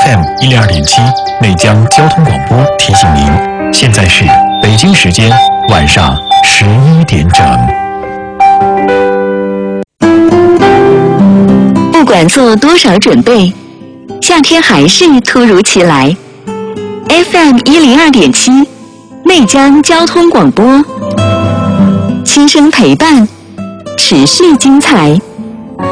FM 102.7内江交通广播提醒您，现在是北京时间晚上11点整。 不管做多少准备，夏天还是突如其来。FM 102.7内江交通广播，轻声陪伴，持续精彩。